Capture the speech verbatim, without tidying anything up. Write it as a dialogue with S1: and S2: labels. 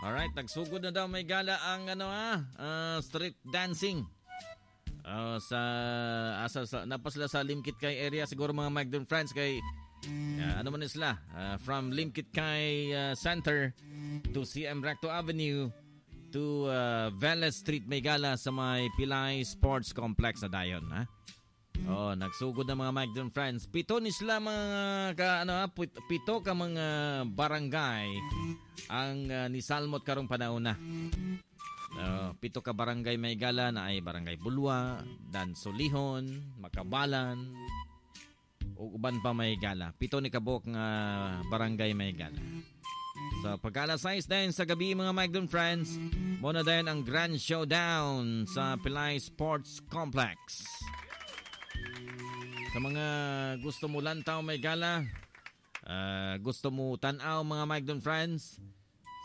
S1: Alright, nagsugod na daw may gala ang ano ah, uh, street dancing. Uh, sa asa sa napasla sa Limkit Kay area siguro mga Magdon friends kay uh, ano man sila uh, from Limkit Kay uh, Center to C M Recto Avenue to uh, Velez Street may gala sa may Pilay Sports Complex na dayon ha. Oh, nagsugod na mga Magdon friends. Pito ni sila mga ka, ano, pito ka mga barangay ang uh, nisalmot karong panahon na. Uh, pito ka barangay may gala na ay Barangay Bulwa, Dansolihon, Makabalan, o uban pa may gala. Pito ni kabok nga barangay may gala. So pagka alas sais din sa gabi mga Magdon friends, muna din ang Grand Showdown sa Pilay Sports Complex. Sa mga gusto mo lantaw may gala, uh, gusto mo tanaw mga Magdon friends,